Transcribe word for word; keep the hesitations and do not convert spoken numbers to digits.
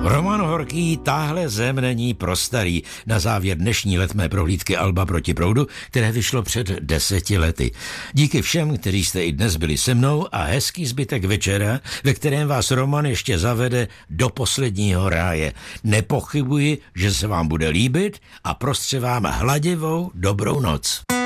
Roman Horký, Táhle zem není pro starý. Na závěr dnešní letmé prohlídky Alba proti proudu, které vyšlo před deseti lety. Díky všem, kteří jste i dnes byli se mnou a hezký zbytek večera, ve kterém vás Roman ještě zavede do posledního ráje. Nepochybuji, že se vám bude líbit a prostře vám hladivou dobrou noc.